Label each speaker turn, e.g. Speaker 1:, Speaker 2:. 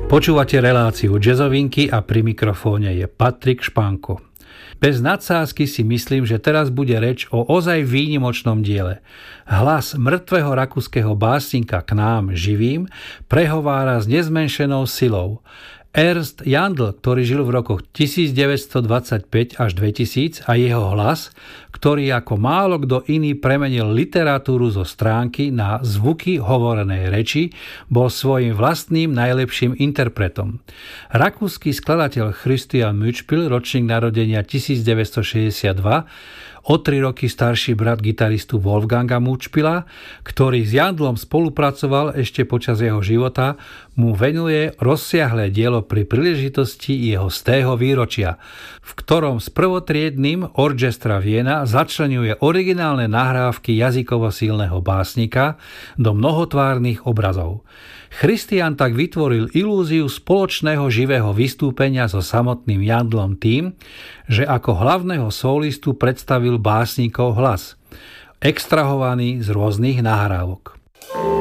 Speaker 1: Počúvate reláciu Jazzovinky a pri mikrofóne je Patrik Španko. Bez nadsázky si myslím, že teraz bude reč o ozaj výnimočnom diele. Hlas mŕtvého rakúskeho básnika k nám živým prehovára s nezmenšenou silou. Ernst Jandl, ktorý žil v rokoch 1925 až 2000 a jeho hlas, ktorý ako málo kto iný premenil literatúru zo stránky na zvuky hovorenej reči, bol svojím vlastným najlepším interpretom. Rakúsky skladateľ Christian Mützschpil, ročník narodenia 1962, o 3 roky starší brat gitaristu Wolfganga Mützschpila, ktorý s Jandlom spolupracoval ešte počas jeho života, mu venuje rozsiahle dielo pri príležitosti jeho 100. výročia, v ktorom s prvotriednym Orchestra Vienna začleňuje originálne nahrávky jazykovo silného básnika do mnohotvárnych obrazov. Christian tak vytvoril ilúziu spoločného živého vystúpenia so samotným Jandlom tým, že ako hlavného solistu predstavil básnikov hlas, extrahovaný z rôznych nahrávok.